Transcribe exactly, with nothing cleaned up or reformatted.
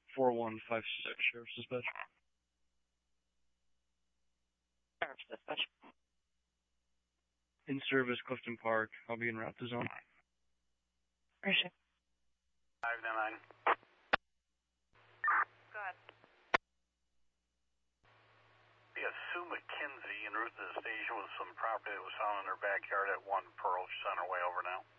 four one five six, Sheriff's Dispatch. Sheriff's Dispatch. In service, Clifton Park. I'll be en route to zone. Appreciate it. five nine nine. Go ahead. Yeah, Sue McKenzie en route to the station with some property that was found in her backyard at one Pearl. She's on her way over now.